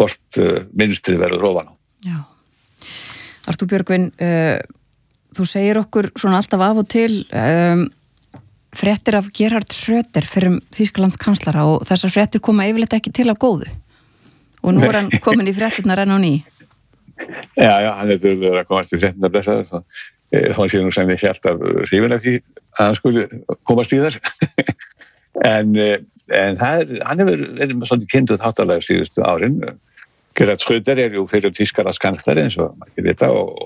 hvort minnstrið verður ofan á. Já. Artúr Björgvin, þú segir okkur svona alltaf af og til fréttir af Gerhard Schröder fyrir Þýskalands kanslara og þessar fréttir koma yfirleitt ekki til af góðu. Og nú hann komin í fréttirnar enn á ný. Já, hann að komast í fréttirnar blessaður, þá sé nú sem ekki alltaf hrifinn af því að hann skuli komast í þess. en hann hefur verið með svolítið kynduð háttalega síðustu árin. Gerhard Schröder jú fyrir Þýskalands kanslari eins og maður ekki vita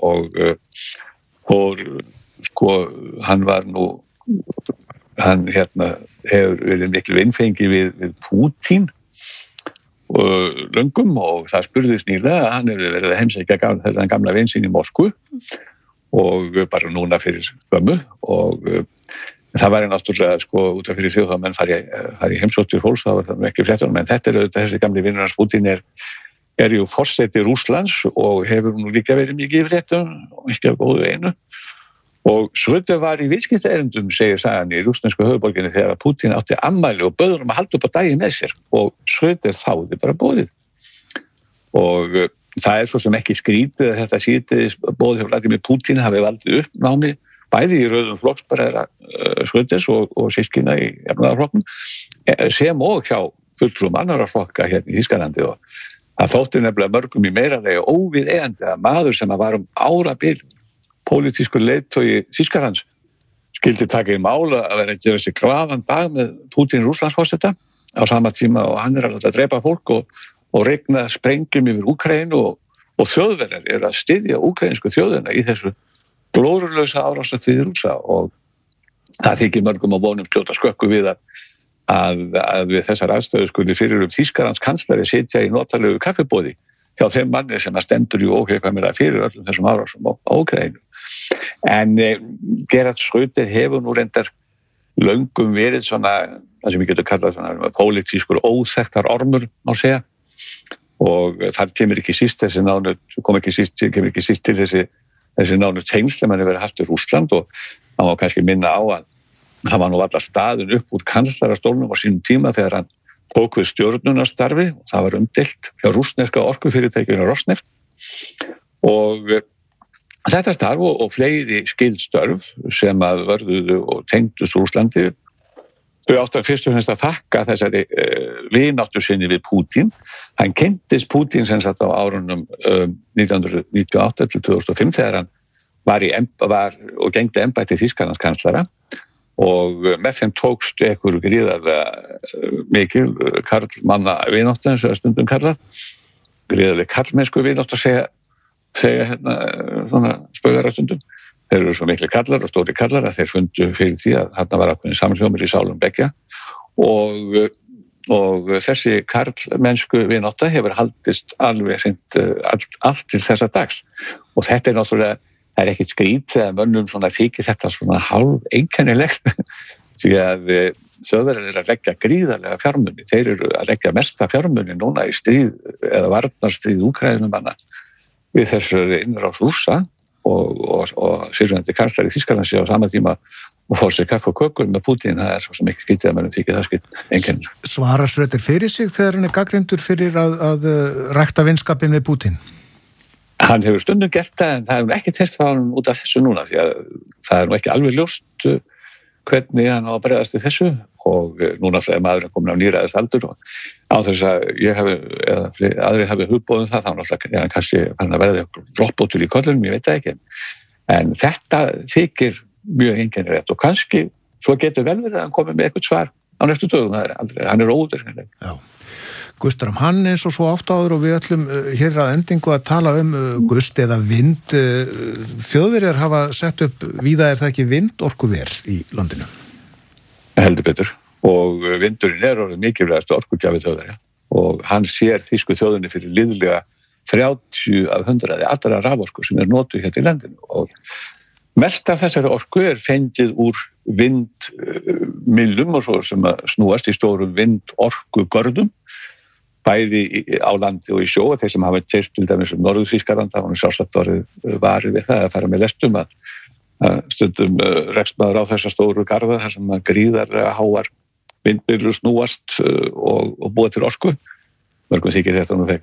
og hann var nú hann hefur verið miklu innfengi við Pútín löngum og það spurðist nýlega að hann hefur verið að heimsækja þennan gamla vin sín í Moskvu og bara núna fyrir skömmu og það væri náttúrulega út af fyrir sig þá menn fari í heimsóttir fólks þá var það ekki fréttunum en þetta þessi gamli vinur hans Pútín er jú forseti Rússlands og hefur nú líka verið mikið í fréttum og ekki af góðu einu og Schröder var í viðskiptaerindum segir sagan í rússnesku höfuðborginni þegar að Pútín átti afmæli og bauður að halda upp á daginn með sér og Schröder þáði bara boðið og það svo sem ekki skrítið að þetta síðdegis boðið hjá Vladimir Pútín hafi valdið uppnámi bæði í rauðum flokksbræðra Schröders og systkina í efnaðarflokknum sem og hjá fulltrúum annarra flokka hérna í Þýskalandi og það þótti nefnilega mörgum í meiralega óviðeigandi að maður sem var árabil pólitískur leiðtogi Þýskalands skildi taka í mála að vera að gera sér gravan dag með Pútín Rússlandsforseta á sama tíma og hann að láta drepa fólk og regna sprengjum yfir Úkraínu og þjóðverjar að styðja úkraínsku þjóðina í þessu glórulausa árásarstríði Rússa og það þykir mörgum á vonum fljóta skökku við að við þessar aðstöðu skuli fyrir Þýskalands kanslari sitja í notalegu kaffibóði hjá þeim manni sem stendur óhjákvæmilega fyrir öllum þessum árásum á Úkraínu. En Gerhard Schröder hefur nú reyndar löngum verið svona, það sem við getum kallað svona pólitískur óþekktar ormur má segja og það kemur ekki síst til þessi nánu tengsl sem hann hefur haft í Rússland og hann má kannski minna á að hann var nú allar staðin upp úr kanslarastólnum á sínum tíma þegar hann tók við stjórnunarstarfi og það var umdeilt hjá rússneska orkufyrirtækinu Rosneft og þetta starf og fleiri skyld störf sem að vörðuðu og tengdust Rússlandi þau áttu fyrst og fremst að þakka þessari vináttu sinni við Pútín. Hann kynntist Pútín sem sagt á árunum 1998 til 2005 þegar hann var og gegndi embætti Þýskalands kanslara og með þeim tókst einhver gríðarlega mikil karlmanna vináttu eins og stundum kallað gríðarlega karlmennsku vináttu að segja svona spaugarastundum. Þeir eru svo miklu kallar og stóri kallar að þeir fundu fyrir því að þarna var ákveðin samhljómur í sálum beggja og þessi karlmennsku vinátta hefur haldist alveg allt til þessa dags og þetta náttúrulega það ekkert skrít þegar mönnum svona þykir þetta svona hálf einkennilegt því að Þjóðverjar eru að leggja gríðarlega fjármuni, þeir eru að leggja mesta fjármuni núna í stríð eða varnarstríð Úkraínumanna við þessu innrás Rússa og sérfræðandi kanslari Þýskalands á sama tíma og fór sér kaffi og kökur með Pútín, það svo sem ekki skyttið að mönnum þykir það skytt einkennir. Svarar Schröder fyrir sig þegar hann gagnrýndur fyrir að rækta vinskapinn við Pútín? Hann hefur stundum gert það en það hefur ekki test frá hann út af þessu núna því að það nú ekki alveg ljóst hvernig hann á að bregðast við þessu og núna er maðurinn komin á níræðisaldur og á þess að ég hafi eða aðrir hafi hugbóðum það þá náttúrulega er hann kannski að verða gloppóttur í kollunum, ég veit það ekki en þetta þykir mjög einkennilegt og kannski svo getur vel verið að hann komi með eitthvað svar á næstu dögum, hann er óútreiknanlegur. Já. Guðström, hann eins og svo oft áður og við ætlum hér að endingu að tala gust eða vind. Þjóðverjar hafa sett upp, víða er það ekki vindorkuver í landinu? Heldur betur og vindurinn er orðið mikilvægast orkugjafi Þjóðverja og hann sér þýsku þjóðinni fyrir liðlega 30 af 100 allra raforku sem er notuð hérna í landinu og mest af þessari orku er fengið úr vindmyllum og svo sem að snúast í stórum vindorkugörðum bæði á landi og í sjó og þeir sem hafa keyrt til dæmis Norður-Þýskaland þá hann sjálfsagt orðið varið við það að fara með lestum að stundum rekst maður á þessa stóru garða þar sem gríðarlega háar vindmyllur snúast og búa til orku. Mörgum þykir þetta nú